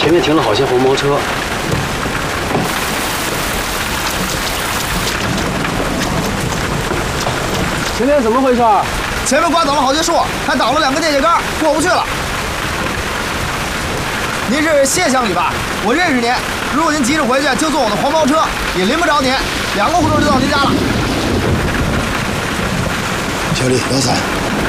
前面停了好些黄包车。前面怎么回事？ 前面刮倒了好些树，还倒了2个电线杆，过不去了。您是谢乡里吧？我认识您。如果您急着回去，就坐我的黄包车，也淋不着您，2个胡同就到您家了。 小李，老三。